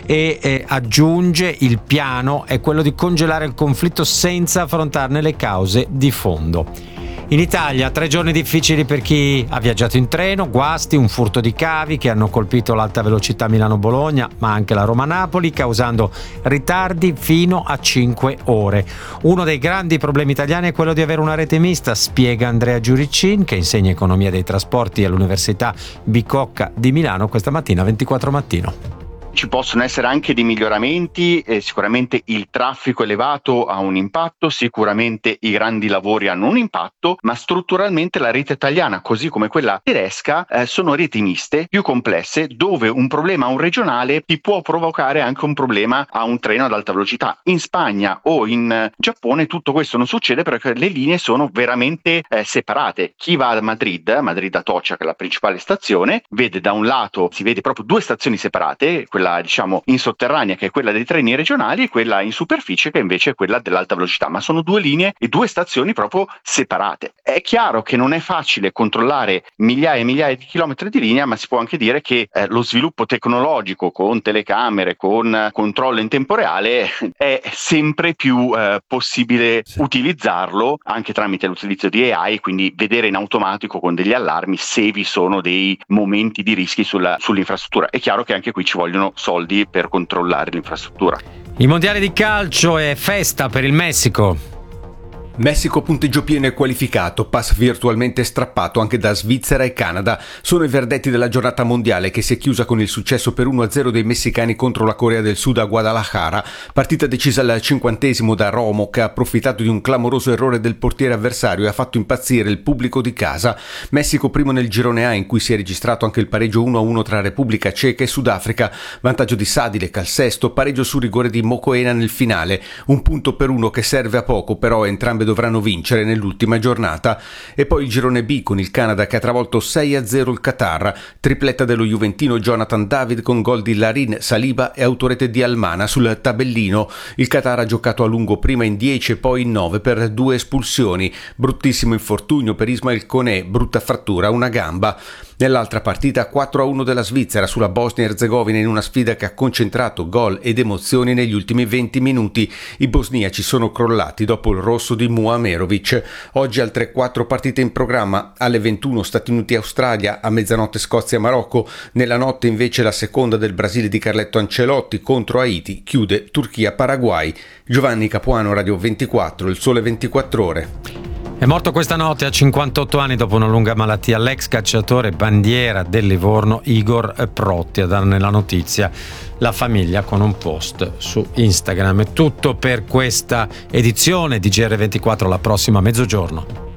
e aggiunge: il piano è quello di congelare il conflitto senza affrontarne le cause di fondo. In Italia 3 giorni difficili per chi ha viaggiato in treno, guasti, un furto di cavi che hanno colpito l'alta velocità Milano-Bologna, ma anche la Roma-Napoli, causando ritardi fino a 5 ore. Uno dei grandi problemi italiani è quello di avere una rete mista, spiega Andrea Giuricin, che insegna economia dei trasporti all'Università Bicocca di Milano, questa mattina 24 Mattino. Ci possono essere anche dei miglioramenti, sicuramente il traffico elevato ha un impatto, sicuramente i grandi lavori hanno un impatto, ma strutturalmente la rete italiana, così come quella tedesca, sono reti miste, più complesse, dove un problema a un regionale ti può provocare anche un problema a un treno ad alta velocità. In Spagna o in Giappone tutto questo non succede perché le linee sono veramente separate. Chi va a Madrid Atocha, che è la principale stazione, vede da un lato, si vede proprio 2 stazioni separate, quella diciamo in sotterranea che è quella dei treni regionali e quella in superficie che invece è quella dell'alta velocità, ma sono 2 linee e 2 stazioni proprio separate. È chiaro che non è facile controllare migliaia e migliaia di chilometri di linea, ma si può anche dire che lo sviluppo tecnologico con telecamere, con controllo in tempo reale è sempre più possibile utilizzarlo anche tramite l'utilizzo di AI, quindi vedere in automatico con degli allarmi se vi sono dei momenti di rischi sull'infrastruttura. È chiaro che anche qui ci vogliono soldi per controllare l'infrastruttura. Il mondiale di calcio è festa per il Messico. Messico punteggio pieno e qualificato, pass virtualmente strappato anche da Svizzera e Canada. Sono i verdetti della giornata mondiale che si è chiusa con il successo per 1-0 dei messicani contro la Corea del Sud a Guadalajara, partita decisa al 50° da Romo, che ha approfittato di un clamoroso errore del portiere avversario e ha fatto impazzire il pubblico di casa. Messico primo nel girone A, in cui si è registrato anche il pareggio 1-1 tra Repubblica Ceca e Sudafrica, vantaggio di Sadilek al sesto, pareggio su rigore di Mokoena nel finale, un punto per uno che serve a poco, però entrambe dovranno vincere nell'ultima giornata. E poi il girone B con il Canada che ha travolto 6-0 il Qatar, tripletta dello juventino Jonathan David con gol di Larin, Saliba e autorete di Almana sul tabellino. Il Qatar ha giocato a lungo, prima in 10 e poi in 9 per 2 espulsioni, bruttissimo infortunio per Ismail Koné, brutta frattura a una gamba. Nell'altra partita 4-1 della Svizzera sulla Bosnia-Erzegovina in una sfida che ha concentrato gol ed emozioni negli ultimi 20 minuti. I bosniaci sono crollati dopo il rosso di Muamerovic. Oggi altre 4 partite in programma: alle 21 Stati Uniti-Australia, a mezzanotte Scozia-Marocco, nella notte invece la seconda del Brasile di Carletto Ancelotti contro Haiti, chiude Turchia-Paraguay. Giovanni Capuano, Radio 24, il Sole 24 Ore. È morto questa notte a 58 anni dopo una lunga malattia l'ex cacciatore bandiera del Livorno Igor Protti, a darne la notizia la famiglia con un post su Instagram. È tutto per questa edizione di GR24, la prossima a mezzogiorno.